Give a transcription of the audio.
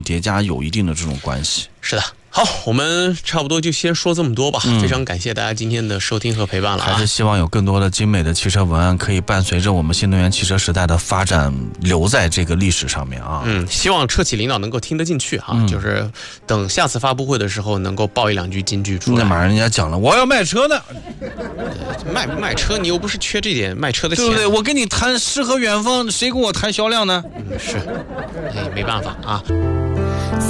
叠加有一定的这种关系。 是的。好，我们差不多就先说这么多吧。非常感谢大家今天的收听和陪伴了还是希望有更多的精美的汽车文案可以伴随着我们新能源汽车时代的发展留在这个历史上面啊。 希望车企领导能够听得进去啊，就是等下次发布会的时候能够爆一两句金句出来。 那马上人家讲了，我要卖车呢， 卖车你又不是缺这点卖车的钱， 对不对？我跟你谈诗和远方，谁跟我谈销量呢？ 是，没办法啊。